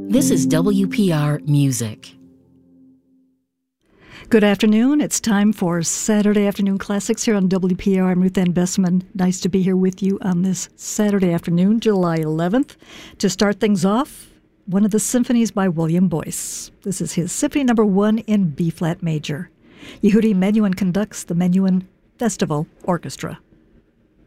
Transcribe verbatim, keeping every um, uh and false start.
This is W P R Music. Good afternoon. It's time for Saturday Afternoon Classics here on W P R. I'm Ruth Ann Bessman. Nice to be here with you on this Saturday afternoon, July eleventh. To start things off, one of the symphonies by William Boyce. This is his Symphony Number One in B-flat major. Yehudi Menuhin conducts the Menuhin Festival Orchestra.